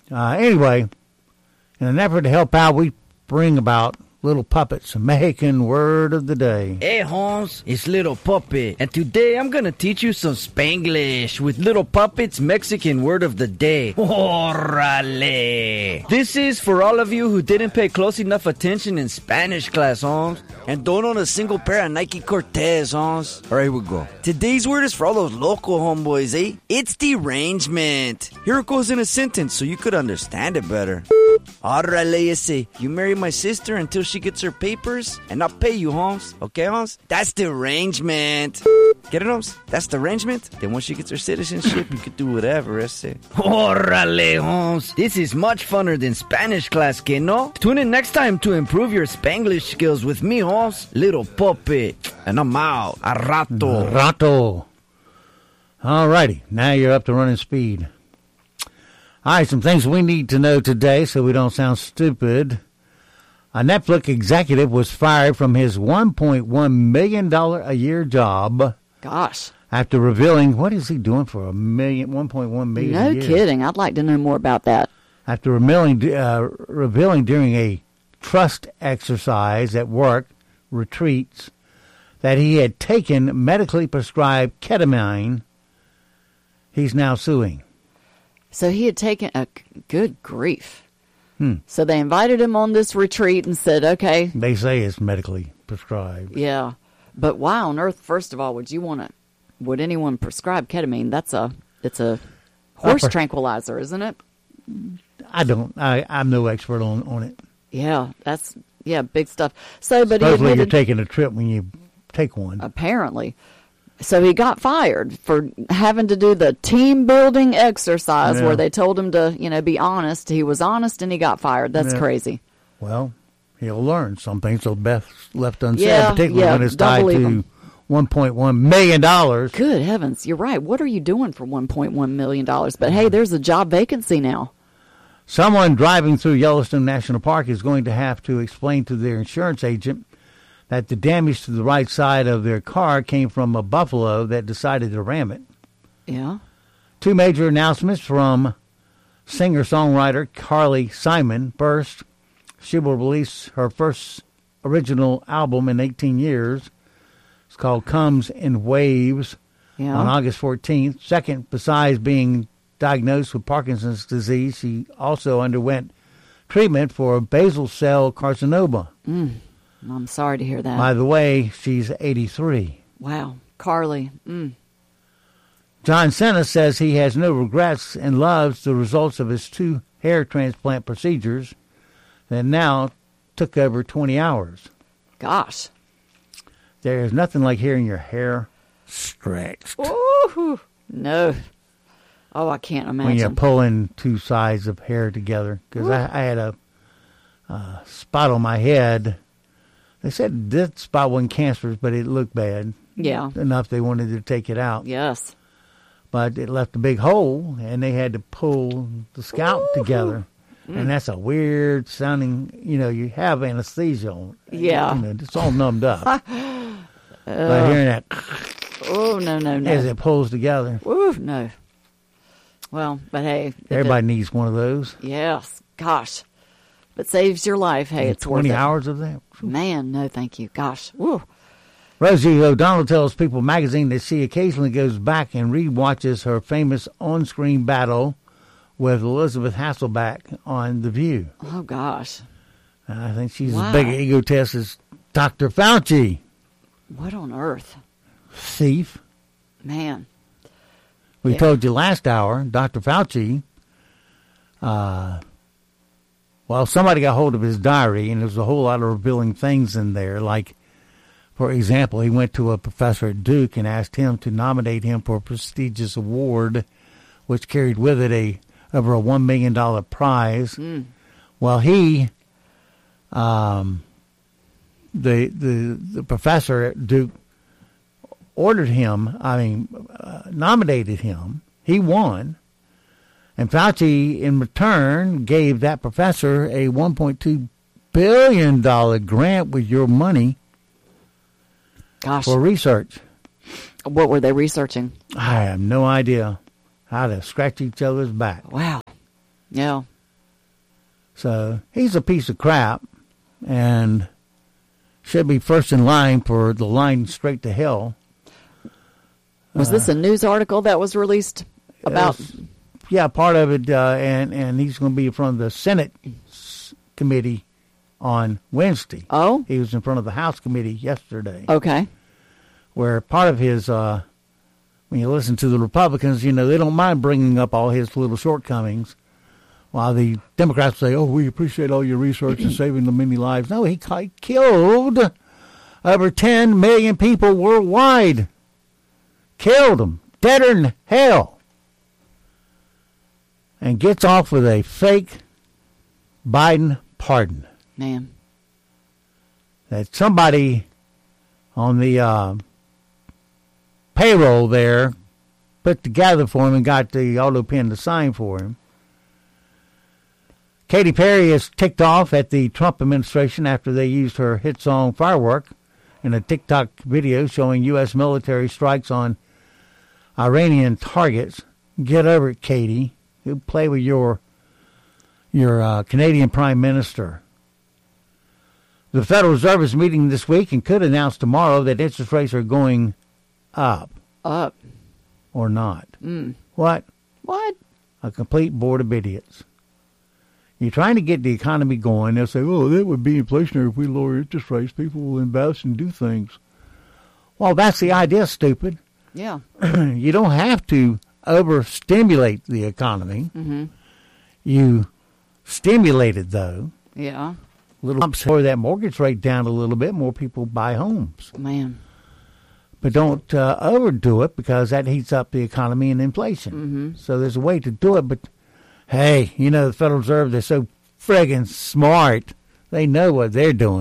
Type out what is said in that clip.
Anyway, in an effort to help out, we bring about Little Puppet's Mexican word of the day. Hey, Holmes, it's Little Puppet, and today I'm gonna teach you some Spanglish with Little Puppet's Mexican word of the day. Orale! This is for all of you who didn't pay close enough attention in Spanish class, Holmes, and don't own a single pair of Nike Cortez, Holmes. All right, here we go. Today's word is for all those local homeboys, eh? It's derangement. Here it goes in a sentence so you could understand it better. Orale, ese. You marry my sister until she gets her papers, and I'll pay you, Holmes. Okay, Holmes? That's derangement. Get it, Holmes? That's derangement? Then once she gets her citizenship, you could do whatever, ese. Orale, Holmes. This is much funner than Spanish class, que no? Tune in next time to improve your Spanglish skills with me, Holmes, Little Puppet. And I'm out. A rato. Rato. All righty. Now you're up to running speed. All right, some things we need to know today so we don't sound stupid. A Netflix executive was fired from his $1.1 million a year job. Gosh. After revealing, what is he doing for $1.1 million a year? No kidding. I'd like to know more about that. After revealing during a trust exercise at work retreats that he had taken medically prescribed ketamine, he's now suing. So he had taken a good grief. So they invited him on this retreat and said, okay. They say it's medically prescribed. Yeah. But why on earth, first of all, would anyone prescribe ketamine? It's a horse tranquilizer, isn't it? I'm no expert on it. Yeah, big stuff. So, but supposedly you're taking a trip when you take one. Apparently. So he got fired for having to do the team building exercise where they told him to, be honest. He was honest and he got fired. That's crazy. Well, he'll learn something. So Beth left unsaid, particularly when it's tied to $1.1 million. Good heavens. You're right. What are you doing for $1.1 million? But hey, there's a job vacancy now. Someone driving through Yellowstone National Park is going to have to explain to their insurance agent that the damage to the right side of their car came from a buffalo that decided to ram it. Yeah. Two major announcements from singer-songwriter Carly Simon. First, she will release her first original album in 18 years. It's called Comes in Waves on August 14th. Second, besides being diagnosed with Parkinson's disease, she also underwent treatment for basal cell carcinoma. I'm sorry to hear that. By the way, she's 83. Wow. Carly. John Cena says he has no regrets and loves the results of his 2 hair transplant procedures that now took over 20 hours. Gosh. There is nothing like hearing your hair stretched. Ooh, no. Oh, I can't imagine. When you're pulling 2 sides of hair together. Because I had a spot on my head. They said this spot wasn't cancerous, but it looked bad. Yeah. Enough they wanted to take it out. Yes. But it left a big hole, and they had to pull the scalp together. And that's a weird sounding, you have anesthesia on. Yeah. It's all numbed up. But hearing that. Oh, no. As it pulls together. Ooh, no. Well, but hey. Everybody needs one of those. Yes. Gosh. But saves your life. Hey, it's worth it. 20 hours of that? Man, no, thank you. Gosh. Woo. Rosie O'Donnell tells People magazine that she occasionally goes back and re-watches her famous on-screen battle with Elizabeth Hasselbeck on The View. Oh, gosh. I think she's as big an egotist as Dr. Fauci. What on earth? Thief. Man. We told you last hour, Dr. Fauci, somebody got hold of his diary, and there's a whole lot of revealing things in there. Like, for example, he went to a professor at Duke and asked him to nominate him for a prestigious award, which carried with it over a $1 million prize. Well, he, the professor at Duke nominated him. He won. And Fauci, in return, gave that professor a $1.2 billion grant with your money for research. What were they researching? I have no idea. How to scratch each other's back. Wow. Yeah. So he's a piece of crap and should be first in line for the line straight to hell. Was this a news article that was released about? Yeah, part of it, and he's going to be in front of the Senate committee on Wednesday. Oh? He was in front of the House committee yesterday. Okay. Where part of his, when you listen to the Republicans, they don't mind bringing up all his little shortcomings, while the Democrats say, oh, we appreciate all your research and saving the many lives. No, he killed over 10 million people worldwide. Killed them. Deader than hell. And gets off with a fake Biden pardon. Man. That somebody on the payroll there put together for him and got the auto pen to sign for him. Katy Perry is ticked off at the Trump administration after they used her hit song Firework in a TikTok video showing U.S. military strikes on Iranian targets. Get over it, Katy. You play with your Canadian Prime Minister. The Federal Reserve is meeting this week and could announce tomorrow that interest rates are going up. Up. Or not. Mm. What? What? A complete board of idiots. You're trying to get the economy going. They'll say, oh, that would be inflationary if we lower interest rates. People will invest and do things. Well, that's the idea, stupid. Yeah. You don't have to overstimulate the economy. Mm-hmm. You stimulate it, though. Yeah. Lower that mortgage rate down a little bit, more people buy homes. Man. But don't overdo it because that heats up the economy and inflation. Mm-hmm. So there's a way to do it, but hey, the Federal Reserve, they're so friggin' smart. They know what they're doing.